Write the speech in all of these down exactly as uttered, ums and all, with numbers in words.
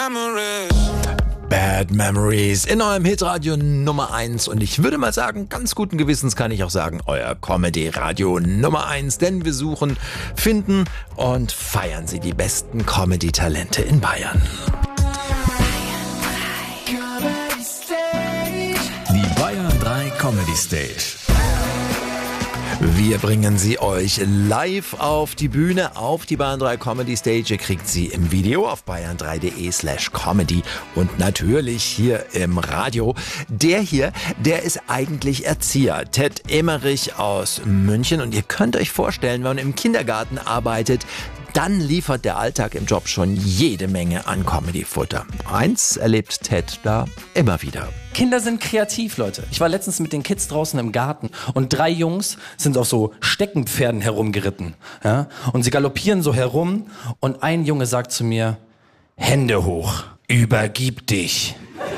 Bad Memories in eurem Hitradio Nummer eins. Und ich würde mal sagen, ganz guten Gewissens kann ich auch sagen, euer Comedy-Radio Nummer eins. Denn wir suchen, finden und feiern sie die besten Comedy-Talente in Bayern. Die Bayern drei Comedy Stage. Wir bringen sie euch live auf die Bühne, auf die Bayern drei Comedy Stage. Ihr kriegt sie im Video auf bayern drei punkt de slash comedy und natürlich hier im Radio. Der hier, der ist eigentlich Erzieher, Ted Emmerich aus München. Und ihr könnt euch vorstellen, wenn man im Kindergarten arbeitet, dann liefert der Alltag im Job schon jede Menge an Comedy-Futter. Eins erlebt Ted da immer wieder. Kinder sind kreativ, Leute. Ich war letztens mit den Kids draußen im Garten und drei Jungs sind auf so Steckenpferden herumgeritten. Ja? Und sie galoppieren so herum und ein Junge sagt zu mir, Hände hoch, übergib dich.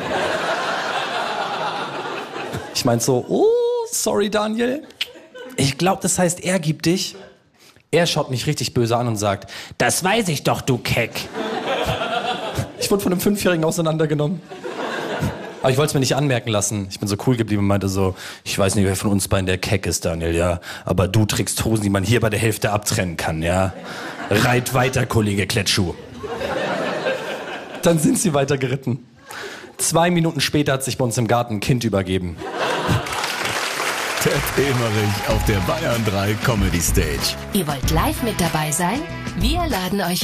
Ich meinte so, oh, sorry Daniel. Ich glaube, das heißt, er gibt dich. Er schaut mich richtig böse an und sagt, das weiß ich doch, du Keck. Ich wurde von einem Fünfjährigen auseinandergenommen. Aber ich wollte es mir nicht anmerken lassen. Ich bin so cool geblieben und meinte so, ich weiß nicht, wer von uns beiden der Keck ist, Daniel, ja. Aber du trägst Hosen, die man hier bei der Hälfte abtrennen kann, ja. Reit weiter, Kollege Klettschuh. Dann sind sie weiter geritten. Zwei Minuten später hat sich bei uns im Garten ein Kind übergeben. Ted Emmerich auf der Bayern drei Comedy Stage. Ihr wollt live mit dabei sein? Wir laden euch